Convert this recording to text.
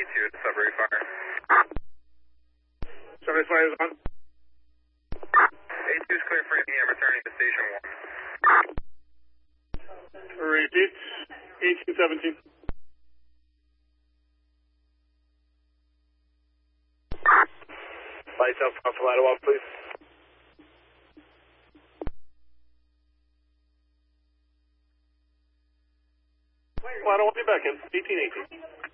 1882 at Sudbury Fire. Sudbury Fire is on. 82 is clear for Yankee. I'm returning to station 1. Repeat. 1817. Lights up front for ladder walk, please. Well, I don't want to be back in. 1818.